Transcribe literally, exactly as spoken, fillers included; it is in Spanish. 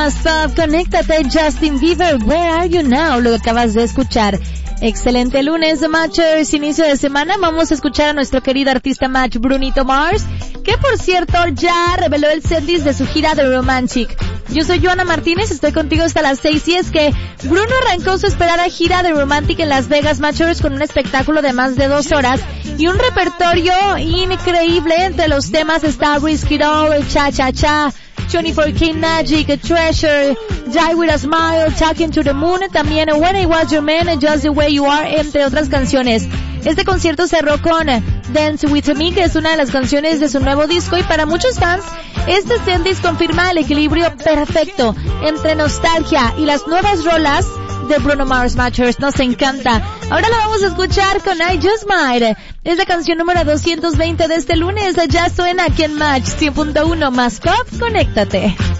Más Pop, conéctate, Justin Bieber, Where Are You Now, lo que acabas de escuchar. Excelente lunes de Matchers, inicio de semana. Vamos a escuchar a nuestro querido artista Match, Brunito Mars, que por cierto ya reveló el setlist de su gira de Romantic. Yo soy Joana Martínez, estoy contigo hasta las seis y es que Bruno arrancó su esperada gira de Romantic en Las Vegas Matchers con un espectáculo de más de dos horas y un repertorio increíble. Entre los temas está Risk It All, Cha Cha Cha, twenty-four K Magic, Treasure, Die With A Smile, Talking to the Moon, también When I Was Your Man, Just the Way You Are, entre otras canciones. Este concierto cerró con Dance With Me, que es una de las canciones de su nuevo disco, y para muchos fans, este setlist confirma el equilibrio perfecto entre nostalgia y las nuevas rolas de Bruno Mars Matchers. Nos encanta. Ahora la vamos a escuchar con I Just Might. Es la canción número doscientos veinte de este lunes. Ya suena aquí en Match cien punto uno. Más Pop, conéctate.